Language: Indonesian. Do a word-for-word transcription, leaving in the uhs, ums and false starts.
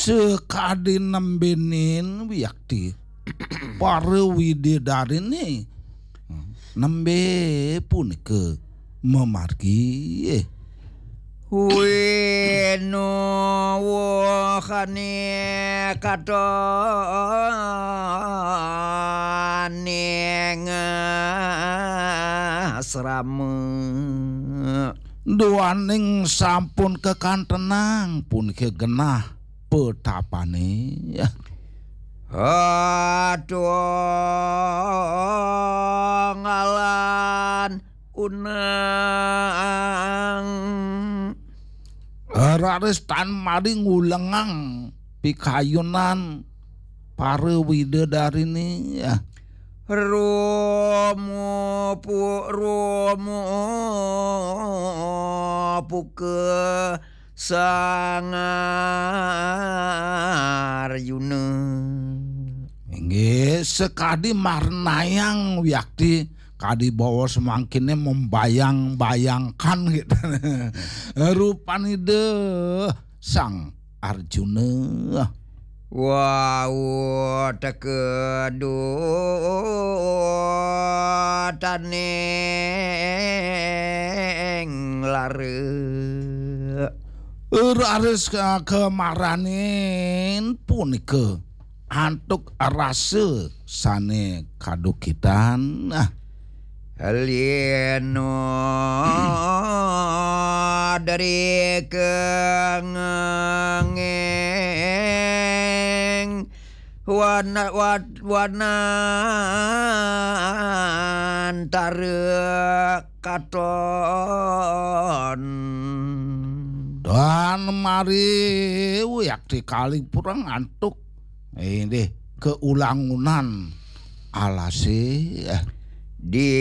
sekadi nembenin wiyakti para wididarine nembe punika memargi eh. Wino wahane katoning asrama duaning sampun kekantenang punika genah petapane ya. Aduh ngalan unang raris tan mari ngulengang pikayunan para widadarine ya. Romo pu Romo puke sangar yuna Nggih sekadi marnayang wiyakti kadi bawa semangkine membayang-bayangkan gitu. Rupane deh Sang Arjuna. Wow tekedo taneng lare Raris kemaranin punika antuk rasa sane kadukitan nah alieno dari kengeng wana wat wana antara katon dan mari wiyakti kali purang antuk ini keulangunan alase di